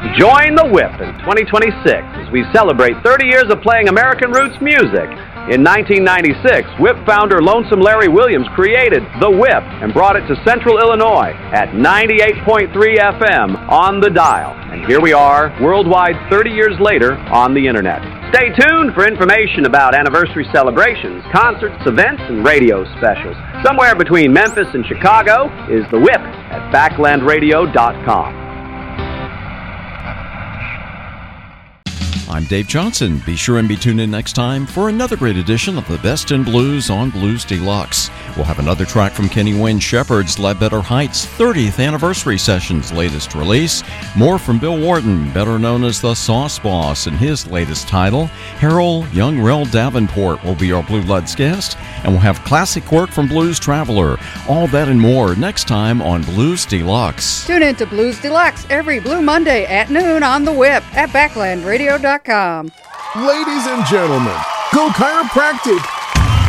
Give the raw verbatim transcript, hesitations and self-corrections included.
Join the Whip in twenty twenty-six as we celebrate thirty years of playing American roots music. In nineteen ninety-six, Whip founder Lonesome Larry Williams created The Whip and brought it to Central Illinois at ninety-eight point three F M on the dial. And here we are, worldwide thirty years later, on the Internet. Stay tuned for information about anniversary celebrations, concerts, events, and radio specials. Somewhere between Memphis and Chicago is The Whip at backland radio dot com. I'm Dave Johnson. Be sure and be tuned in next time for another great edition of the Best in Blues on Blues Deluxe. We'll have another track from Kenny Wayne Shepherd's Ledbetter Heights thirtieth Anniversary Session's latest release. More from Bill Wharton, better known as the Sauce Boss, and his latest title. Harold Young Rel Davenport will be our Blue Bloods guest, and we'll have classic work from Blues Traveler. All that and more next time on Blues Deluxe. Tune in to Blues Deluxe every Blue Monday at noon on The Whip at backland radio dot com. Ladies and gentlemen, Go Chiropractic